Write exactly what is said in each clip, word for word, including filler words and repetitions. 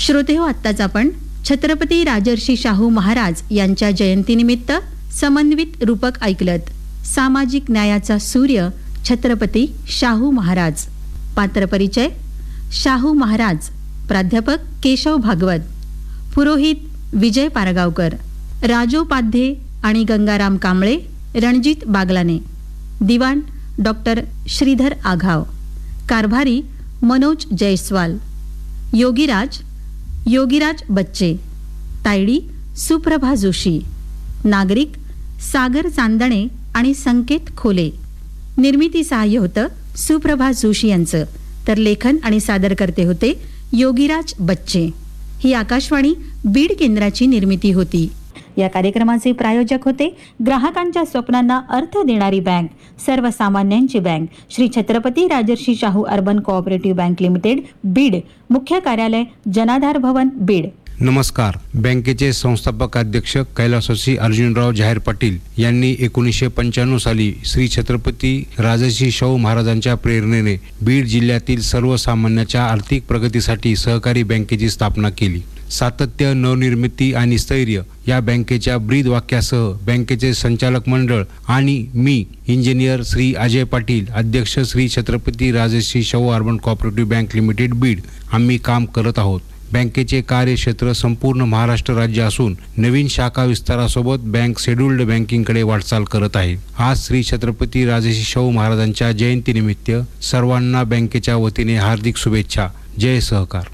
श्रोतेहो, आत्ताच आपण छत्रपती राजर्षी शाहू महाराज यांच्या जयंतीनिमित्त समन्वित रूपक ऐकलत. सामाजिक न्यायाचा सूर्य छत्रपती शाहू महाराज. पात्र परिचय: शाहू महाराज, प्राध्यापक केशव भागवत, पुरोहित विजय पारगावकर, राजोपाध्ये आणि गंगाराम कांबळे, रणजित बागलाने, दिवाण डॉक्टर श्रीधर आघाव, कारभारी मनोज जयस्वाल, योगीराज योगीराज बच्चे, तायडी सुप्रभा जोशी, नागरिक सागर चांदणे आणि संकेत खोले. निर्मिती सहाय्य होतं सुप्रभा जोशी यांचं, तर लेखन आणि सादरकर्ते होते योगीराज बच्चे. ही आकाशवाणी बीड केंद्राची निर्मिती होती. या कार्यक्रमाचे प्रायोजक होते ग्राहकांच्या स्वप्नांना अर्थ देणारी बँक, सर्वसामान्यांची bank, Shri Chhatrapati Rajarshi Shahu urban cooperative bank limited, Beed. मुख्य कार्यालय जनाधार भवन, बीड. नमस्कार. बँकेचे संस्थापक अध्यक्ष कैलासवासी अर्जुनराव जाहीर पाटील यांनी एकोणीसशे पंच्याण्णव साली श्री छत्रपती राजर्षी शाहू महाराजांच्या प्रेरणेने बीड जिल्ह्यातील सर्वसामान्यांच्या आर्थिक प्रगतीसाठी सहकारी बँकेची स्थापना केली. सातत्य, नवनिर्मिती आणि स्थैर्य या बँकेच्या ब्रीद वाक्यासह बँकेचे संचालक मंडळ आणि मी इंजिनियर श्री अजय पाटील, अध्यक्ष Shri Chhatrapati Rajarshi Shahu urban cooperative bank limited, Beed, आम्ही काम करत आहोत. बँकेचे कार्यक्षेत्र संपूर्ण महाराष्ट्र राज्य असून नवीन शाखा विस्तारासोबत बँक शेड्यूल्ड बँकिंगकडे वाटचाल करत आहे. आज श्री छत्रपती राजर्षी शाहू महाराजांच्या जयंतीनिमित्त सर्वांना बँकेच्या वतीने हार्दिक शुभेच्छा. जय सहकार.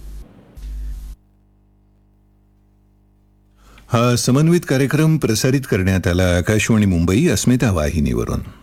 हा समन्वित कार्यक्रम प्रसारित करण्यात आला आकाशवाणी मुंबई अस्मिता वाहिनीवरून.